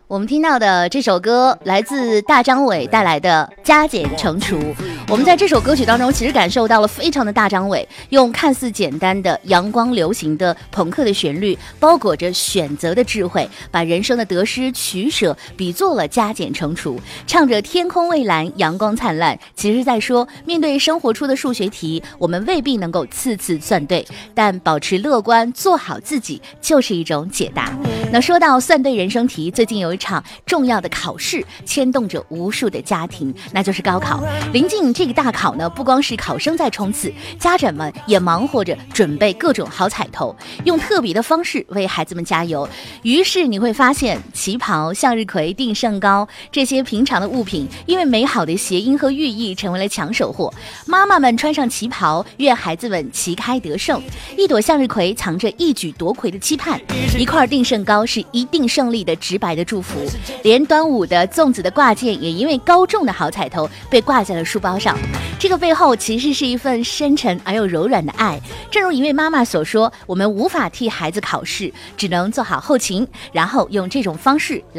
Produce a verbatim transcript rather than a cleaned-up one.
我们听到的这首歌来自大张伟带来的《加减乘除》。我们在这首歌曲当中，其实感受到了非常的大张伟，用看似简单的阳光流行的朋克的旋律，包裹着选择的智慧，把人生的得失取舍比作了加减乘除。唱着天空蔚蓝，阳光灿烂，其实在说，面对生活出的数学题，我们未必能够次次算对，但保持乐观，做好自己，就是一种解答。那说到算对人生题，最近有一场重要的考试牵动着无数的家庭，那就是高考。临近这个大考呢，不光是考生在冲刺，家长们也忙活着准备各种好彩头，用特别的方式为孩子们加油。于是你会发现，旗袍、向日葵、定胜糕这些平常的物品，因为美好的谐音和寓意，成为了抢手货。妈妈们穿上旗袍，愿孩子们旗开得胜；一朵向日葵藏着一举夺魁的期盼，一块定胜糕是一定胜利的直白的祝福。连端午的粽子的挂件也因为高中的好彩头被挂在了书包上，这个背后其实是一份深沉而又柔软的爱。正如一位妈妈所说，我们无法替孩子考试，只能做好后勤，然后用这种方式来